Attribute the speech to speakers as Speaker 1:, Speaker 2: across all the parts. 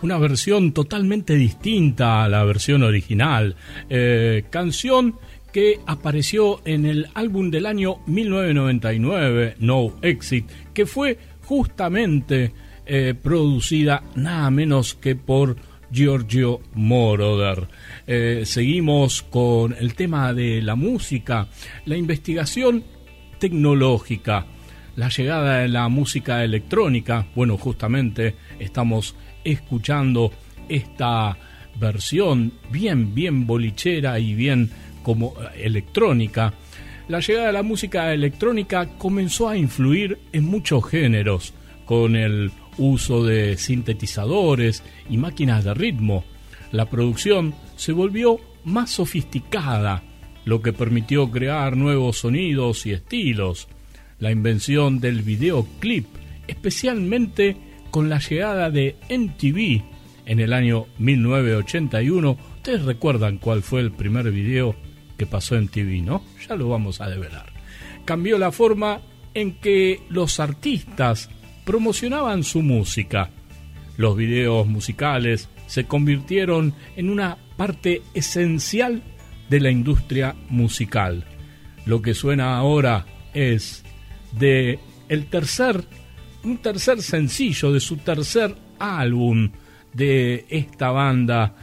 Speaker 1: una versión totalmente distinta a la versión original, canción que apareció en el álbum del año 1999, No Exit, que fue justamente producida nada menos que por Giorgio Moroder. Seguimos con el tema de la música, la investigación tecnológica, la llegada de la música electrónica. Bueno, justamente estamos escuchando esta versión bien bolichera y bien como electrónica. La llegada de la música electrónica comenzó a influir en muchos géneros, con el uso de sintetizadores y máquinas de ritmo. La producción se volvió más sofisticada, lo que permitió crear nuevos sonidos y estilos. La invención del videoclip, especialmente con la llegada de MTV en el año 1981. Ustedes recuerdan cuál fue el primer video que pasó en MTV, ¿no? Ya lo vamos a develar. Cambió la forma en que los artistas promocionaban su música. Los videos musicales se convirtieron en una parte esencial de la industria musical. Lo que suena ahora es de un tercer sencillo de su tercer álbum de esta banda,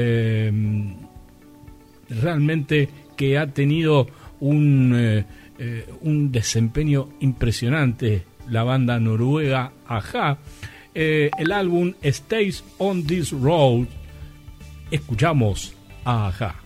Speaker 1: realmente que ha tenido un desempeño impresionante, la banda noruega a-ha. El álbum Stays on This Road. Escuchamos a a-ha.